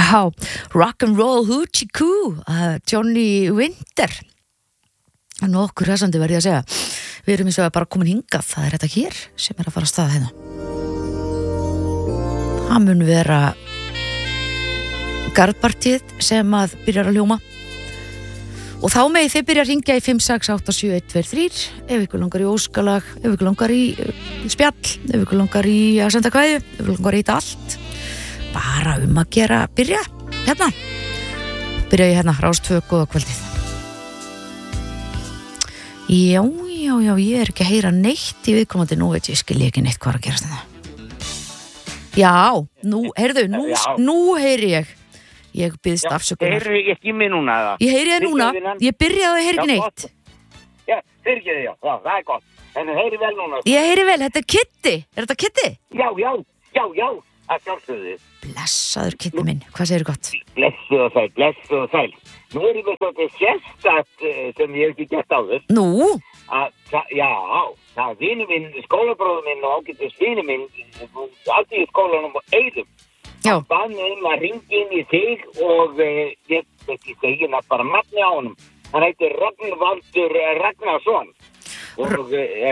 Já, Rock'n'Roll Hoochie Coo, Johnny Winter. Nokkur hressandi verð ég að segja. Við erum eins og bara komin hingað, það þetta hér sem að fara að staða hérna. Það mun vera garðpartíð sem að byrjar að hljóma. Og þá megið þið byrja að ringja í 5687123 ef ykkur langar í óskalag, ef ykkur langar í spjall, ef ykkur langar í að senda kvæðu, ef ykkur langar í þetta allt. Bara að gera, byrja hérna. Byrja ég hérna, Rás 2, góða kvöldið. Já, ég er ekki að heyra neitt í viðkomandi, nú veit ég skilji ekki neitt hvað að gerast þetta. Já, nú heyri ég. Ég byðst afsökunar. Heyrðu ekki mig núna eða? Ég heyri þér núna, ég byrjaði að heyri ekki neitt. Já, fyrirgeðu já, það er gott. En heyri vel núna. Ég heyri vel, þetta er Kitty. Er þetta Kitty? Já, að sjálfsögðu. Blessaður Kitty minn, hvað segirðu gott? Blessuð og sæl. Nú er ég með þetta sérstakt sem ég hef ekki gert áður. Nú? Það er vinur minn, skólabróður minn og ágætis vinur minn, alltaf í skólanum og Eiðum. Hann bað mig að ringi inn í þig og ég veit ekki segja bara nafni á honum. Hann heitir Rögnvaldur Ragnarsson. Og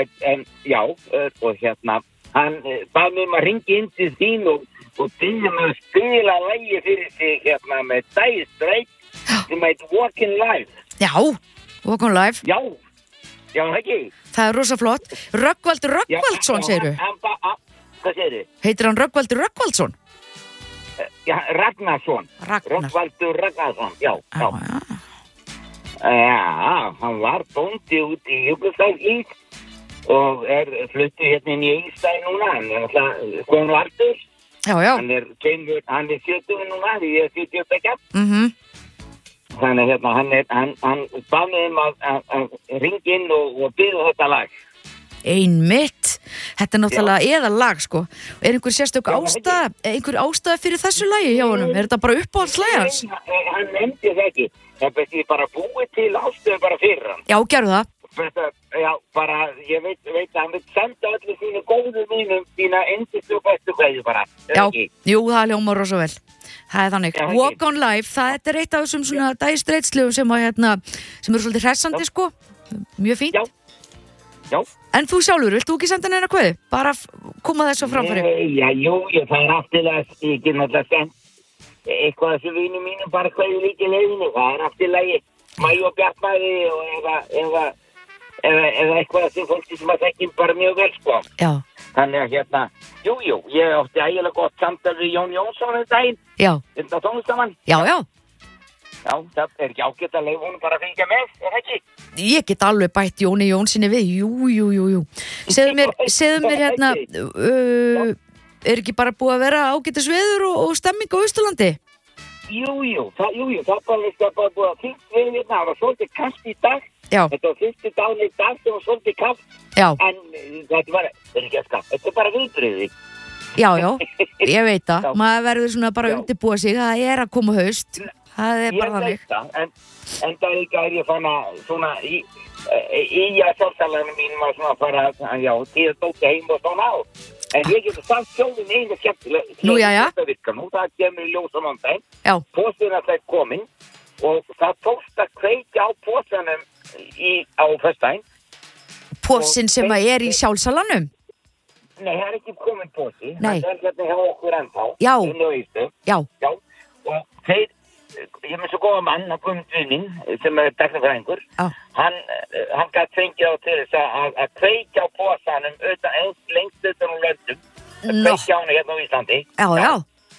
hann bað mig að ringi inn til þín og byrja með að spila lagi fyrir sig með Dire Straits sem heitir Walking Live. Já, Walking Live. Já, ekki. Það er rosa flott. Rögnvaldur Rögnvaldsson, segirðu? Hvað segirðu? Heitir hann Rögnvaldur Rögnvaldsson? Já, Ragnarsson. Rögnvaldur Ragnarsson, já. Já, hann var bóndi út í Júgóslavíu og fluttu hérna inn í Egilsstaði núna. Hann er alltaf konur aldur. Já. Hann er 70 núna, því ég er 70 ekki. Þannig hann bað mig að ringa inn og byrja þetta lag. Einmitt. Þetta er náttúrulega eðalag, sko. Er einhver sérstök ástæða fyrir þessu lagi hjá honum? Er þetta bara uppáhaldslagi hans? Hann nefndi það ekki. Það er bara búið til ástæðu bara fyrir hann. Já, gerðu það. Ég veit að hann vil senda allir sínu góðu mínum sína endistu og bestu kveðju bara. Já, jú, það hljómar rosa vel. Það er þannig. Walk on Live, það er eitt af þessum svona Dire Straits lögum sem eru svolítið hressandi, sko. Mjög fínt. Já. En þú sjálfur, vilt þú ekki senda neina kveðu? Bara koma þessu framfæri. Jú, það er aftur að ég get náttúrulega send eitthvað þessu vinum mínum bara kveðu líka leiðinu. Það er aftur lagi Mæ og Bjartmæði og eða eitthvað þessu fólki sem að þekkjum bara mjög vel, sko. Já. Þannig að jú, ég átti ægilega gott samtal við Jón Jónsson daginn. Já. Þetta tónlistamann. Já. Já, það er ekki ágætt að leyfa honum bara að fylgja með, er það ekki? Ég get alveg bætt Jóni Jónssoni við, jú. Segðu mér hérna, er ekki bara búið að vera ágætis veður og stemming á Austurlandi? Jú, það bara búið að fylgt við hérna, það var svolítið kast í dag. Já. Þetta var fyrstu daginn í dag sem var svolítið kast. Já. En þetta er bara viðbrigði. Já, ég veit það. Maður verður svona bara að undirbúa sig, það er að koma haust. Það er bara þannig. Ég veit það, en það er ég fann að svona í sjálfsalarinn mínum að svona fara, tíða dóti heim og svona á. En ég getur samt sjóðin einu skemmtilega. Nú, nú það kemur í ljós á mándaginn. Já. Póstin að það er komin og það tókst að kveikja á póstanum á föstudaginn. Póstin sem er í sjálfsalanum? Nei, það er ekki komin pósti. Nei. Það er hérna hjá okkur ennþá. Já. Og þeir ég með svo góða mann á Guðmundsvinning sem er teknifræðingur. Hann gæti fengið á til þess að kveikja á posanum lengst utan úr löndum. Kveikja á hann hérna á Íslandi. Já.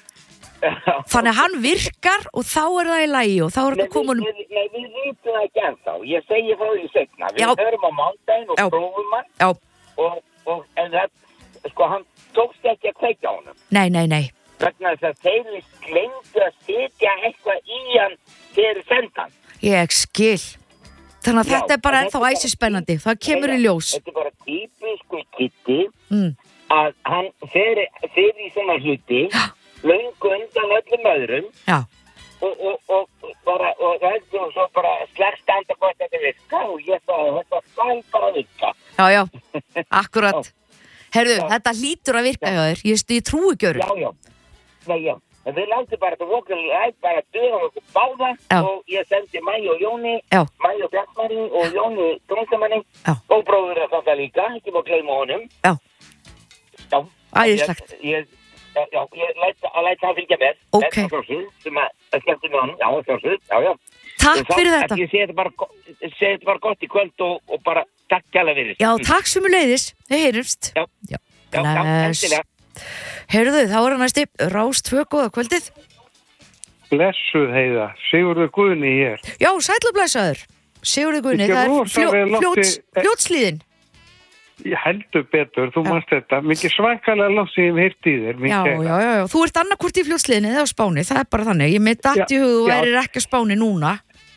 Þannig að hann virkar og þá er það í lagi og þá er þetta komin. Nei, við vitum það ekki ennþá. Ég segi frá því seinna. Við höfum á mándaginn og prófum hann. Já. En það, hann tókst ekki að kveikja á honum. Nei. Vegna þess að þeir gleymdu að setja eitthvað í hann þegar sendan. Ég skil. Þannig að þetta er bara ennþá æsispennandi. Það kemur í ljós. Þetta er bara típisku Kitty að hann fer í svona hluti löngu undan öllum öðrum. Já. Og svo bara slagst anda gott að þetta virka og ég sagði þetta skal bara virka. Já, akkurat. Herðu, þetta hlýtur að virka hjá þér. Ég trúi ekki öðru. Já. Nei, En við látum bara þetta vokalega bara döða okkur báða og ég sendi Mæju og Jóni, Mæju og Bjartmari og Jóni Drónsamanni og bróður þetta líka, ekki má gleyma honum. Já. Æðislegt. Ég læt það fylgja með. Ok. Sem að skemmti með honum, já. Takk fyrir þetta. Ég segi þetta bara gott í kvöld og bara takk kærlega fyrir. Já, takk sömuleiðis. Við heyrumst. Já, endilega. Heyrðu, þá næsti Rás 2, góða kvöldið. Blessuð Heiða, Sigurður Guðni hér. Já, sæll og blessaður. Sigurður Guðni, það er Fljótslíðin. Ég heldur betur, þú manst þetta. Mikið svakalega langt sem ég hef heyrt í þér. Já. Þú ert annarkvort í Fljótslíðinni eða á Spáni, það er bara þannig. Ég mitt datt í hug þú værir ekki á Spáni núna.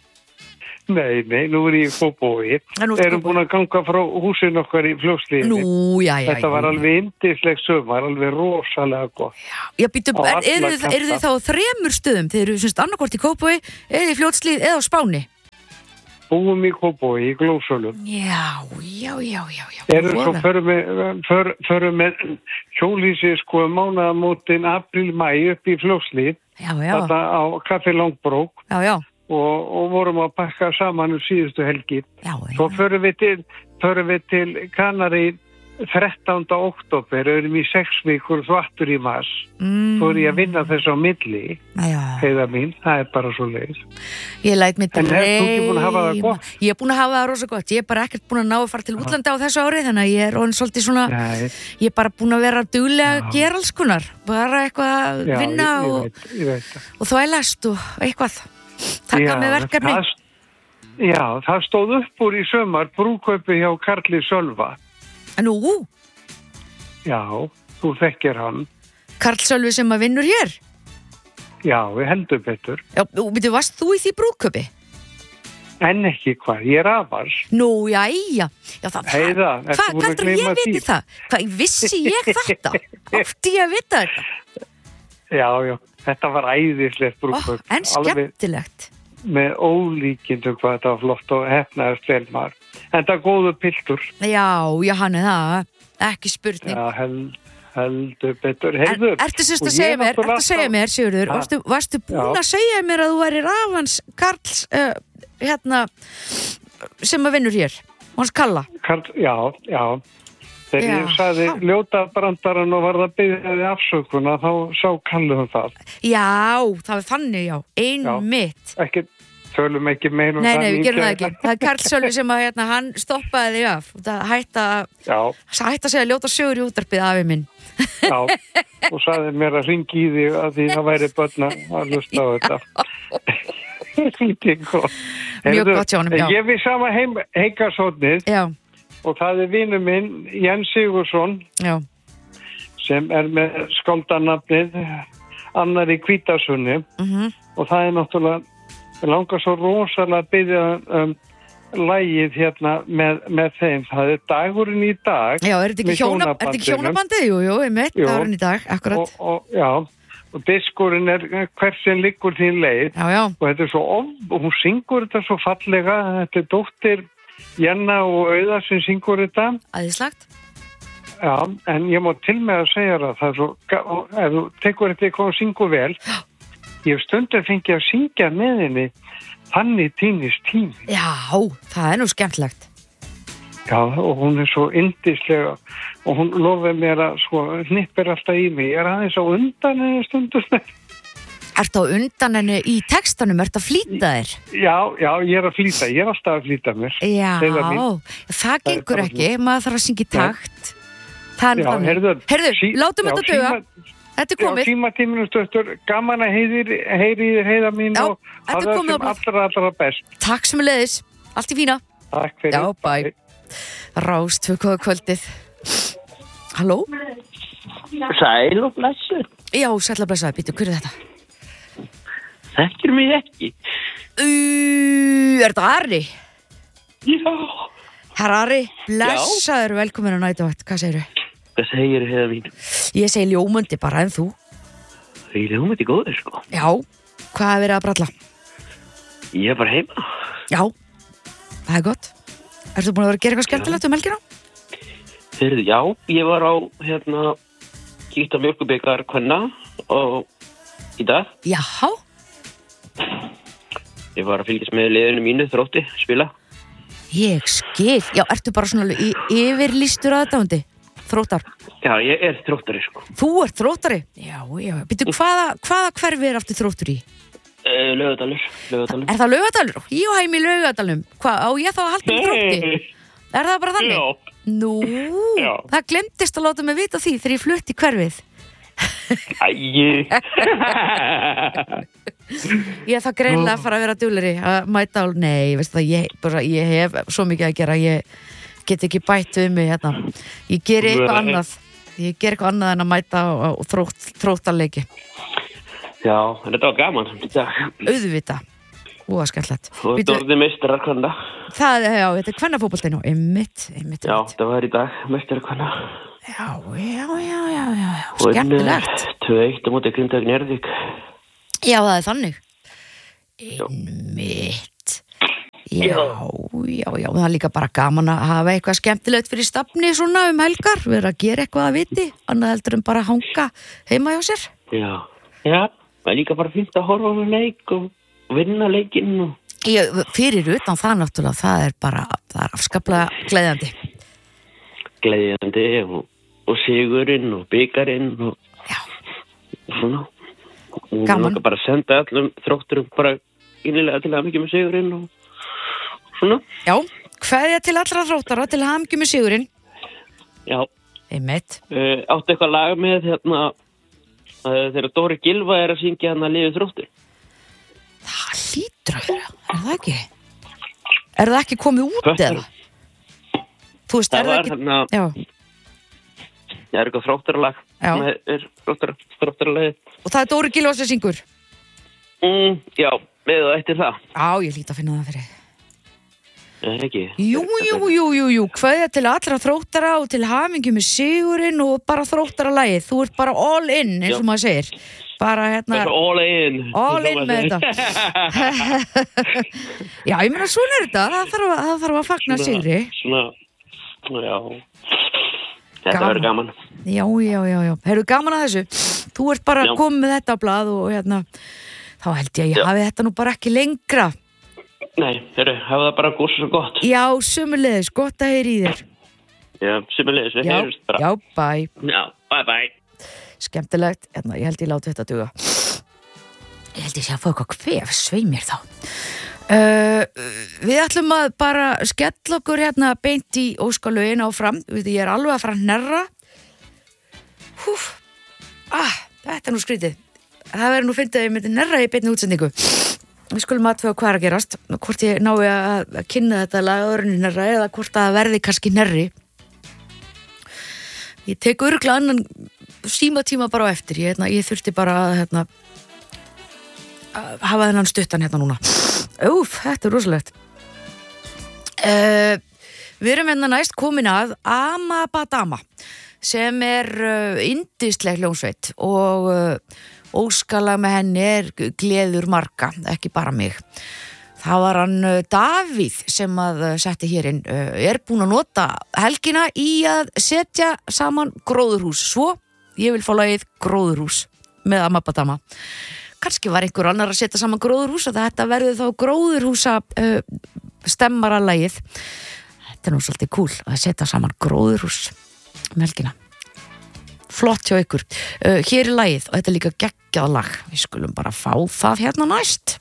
Nei, nú er ég í Kópavogi. Erum búin að ganga frá húsinu okkar í Fljótslíðinni. Nú, já. Þetta var alveg yndisleg sumar, alveg rosalega gott. Já, býtum, eru þið þá á 3 stöðum? Þið eru annarkvort í Kópavogi, eða í Fljótslíð eða á Spáni? Búum í Kópavogi, í Glósölum. Já. Svo förum með hjólhýsi mánaðamótin apríl-maí upp í Fljótslíð. Já. Þetta á Kaffi Langbrók. Já. Og vorum að pakka saman síðustu helgi. Já. Svo förum við til Kanari 13. október, erum í 6 vikur svo aftur í mars. Svo er ég að vinna þess á milli. Heiða mín, það er bara svo leið. Ég læt mig dreyma. En þú ekki búin að hafa það gott? Ég er búin að hafa það rosa gott. Ég er bara ekkert búin að ná að fara til útlanda á þessu ári, þannig að ég er orðin svolítið svona, ég er bara búin að vera duglega að gera alls konar. Bara eitthvað að vinna og þvælast og eitthvað. Taka með verkefni. Það stóð upp úr í sumar brúðkaupi hjá Karli Sölva. Nú? Já, þú þekkir hann. Karl Sölvi sem að vinnur hér? Já, við heldur betur. Já, varst þú í því brúðkaupi? En ekki hvað, ég er afars. Nú, jæja. Heiða, hvað heldur ég viti það? Hvað, vissi ég þetta? Átti ég að vita þetta? Já, þetta var æðislegt brúðkaup. En skemmtilegt. Með ólíkindum hvað þetta var flott og hefnaðist vel maður. En það er góðu piltur. Já, hann er það. Ekki spurning. Já, heldur betur. Heyrðu. Ertu sérst að segja mér, Sigurður, varstu búin að segja mér að þú væri Rafans Karls, sem að vinnur hér? Hans Kalla? Já. Þegar ég sagði ljóta brandarann og varð að biðja þið afsökuna, þá sá Kalli það. Já, það var þannig, einmitt. Tölum ekki meira um það. Nei, við gerum það ekki. Það er Karl Sölvi sem að hann stoppaði þig af. Það hætti að segja ljóta sögur í útvarpið afi minn. Já, og sagði mér að ringi í þig að því það væri börn að hlusta á þetta. Mjög gott sjónum, já. Ég við sama heikarsóknið. Já. Og það er vinur minn, Jens Sigursson, sem er með skáldanafnið Annar í Hvítasunni. Og það er náttúrulega, langar svo rosalega að biðja lagið hérna með þeim. Það er dagurinn í dag. Já, er þetta ekki hjónabandið? Jú, einmitt, dagurinn í dag, akkurat. Og diskurinn er hversin liggur þín leið. Já. Og þetta er svo hún syngur þetta svo fallega. Þetta er dóttir Jenna og Auða sem syngur þetta. Æðislegt. Já, en ég má til með að segja það er svo, ef þú tekur þetta eitthvað og syngur vel, ég hef stundum fengið að syngja með henni Þannig týnist tími. Já, það er nú skemmtlegt. Já, og hún er svo yndislega og hún lofið mér að hnippir alltaf í mig. Ég er aðeins á undan henni stundum. Ertu á undan henni í textanum? Ertu að flýta þér? Já, ég er að flýta. Ég er alltaf að flýta mér. Já, það gengur ekki. Maður þarf að syngja í takt. Heyrðu, látum þetta duga. Þetta er komið. Já, tímatíminu stöttur. Gaman að heyri þér Heiða mín og það sem allra best. Takk sem leiðis. Allt í fína. Takk fyrir. Já, bæ. Rás 2 kvöldið. Halló? Sæl og blessuð. Já, sæl og blessuð. Býtu, hver er þetta? Þekkir mig ekki. Er þetta Ari? Já. Herra Ari, blessaður, velkomin að Næturvakt. Hvað segirðu? Hvað segir Heiða mín? Ég segi ljómundi bara, en þú? Ég er ljómundi góður, sko. Já, hvað er verið að bralla? Ég er bara heima. Já, það er gott. Ertu búin að vera að gera eitthvað skemmtilegt helgina? Heyrðu, já, ég var á, kíkt á mjólkurbikar kvenna og í dag. Jáhá. Ég var að fylgjast með liðinu mínu, Þrótti, spila. Ég skil. Já, ertu bara svona yfirlýstur aðdáandi? Þróttar? Já, ég er Þróttari, sko. Þú ert Þróttari? Já. Býttu, hvaða hverfi aftur Þróttur í? Laugardalur. Er það Laugardalur? Ég heim í Laugardalum. Hvað, á ég þá að halda Þrótti? Er það bara þannig? Já. Nú, já. Það glemdist að láta mig vita því þegar ég flutti hverfið. Æi. Ég það greinlega að fara að vera duglegri að mæta á, nei, veistu það, ég hef svo mikið að gera, ég get ekki bætt við mig hérna. Ég geri eitthvað annað en að mæta á Þróttarleiki. Já, en þetta var gaman í dag. Auðvitað, skemmtilegt. Og þetta orðið meistarar kvenna. Það, já, þetta er kvennafótboltinn og einmitt. Já, þetta var í dag meistarar kvenna. Já, skemmtilegt. Og 2-1 á móti Grindavík Njarðvík. Já, það er þannig. Einmitt. Já, það er líka bara gaman að hafa eitthvað skemmtilegt fyrir stafni svona helgar, vera að gera eitthvað að viti, annað heldur en bara hanga heima hjá sér. Já, það er líka bara fínt að horfa á leik og vinna leikinn. Já, fyrir utan það náttúrulega, það er afskaplega gleðjandi. Gleðjandi og sigurinn og byggarinn og svona. Og gaman. Bara senda allum Þrótturum bara innilega til hamingju með sigurinn og svona. Já, kveðja til allra Þróttara til hamingju með sigurinn. Já. Einmitt. Áttu eitthvað lag með þegar Dóri Gylfa er að syngja hann að lifi Þróttur? Það hlýtur að vera, er það ekki? Er það ekki komið út eða? Þú veist, er það ekki? Já. Það er eitthvað Þróttaralag. Já. Það er Þróttaralagið. Og það er Dóri Gylfa sem syngur? Já, með og eftir það. Já, ég hlýt að finna það fyrir. Ekki. Jú, kveðja til allra Þróttara og til hamingju með sigurinn og bara Þróttaralagið. Þú ert bara all in, eins og maður segir. Bara hérna... All in. All in með þetta. Já, ég meina, svona er þetta. Það þarf að fagna sigri. Já. Þetta verður gaman. Já. Heyrðu, gaman að þessu. Þú ert bara komið með þetta á blað og hérna, þá held ég hafi þetta nú bara ekki lengra. Nei, hafa það bara góð svo gott. Já, sömuleiðis, gott að heyra í þér. Já, sömuleiðis, við heyrjumst bara. Já, bye. Já, bye. Skemmtilegt, ég held ég láti þetta duga. Ég held ég sé að fá eitthvað kvef, svei mér þá. Við ætlum að bara skella okkur hérna beint í óskalögin áfram. Ég er alveg að fara að hnerra. Þetta er nú skrítið. Það verður nú fyndið að ég myndi hnerra í beinni útsendingu. Við skulum aðtöga hvað er að gerast. Hvort ég nái að kynna þetta lagurinn hnerra eða hvort það verði kannski hnerri. Ég tek örugglega annan símatíma bara á eftir. Ég þurfti bara að hafa þennan stuttan hérna núna. Þetta er rosalegt. Við erum hérna næst komin að Amabadama sem er yndisleg hljómsveit og óskalag með henni er gleður marga, ekki bara mig. Það var hann Davíð sem að setti hér inn, er búin að nota helgina í að setja saman gróðurhús, svo ég vil fá lagið Gróðurhús með Amabadama. Kannski var einhver annar að setja saman gróðurhús og þetta verður þá gróðurhúsa stemmaralagið. Þetta er nú svolítið cool að setja saman gróðurhús um helgina. Flott hjá ykkur. Hér er lagið og þetta er líka geggjað lag. Við skulum bara fá það hérna næst.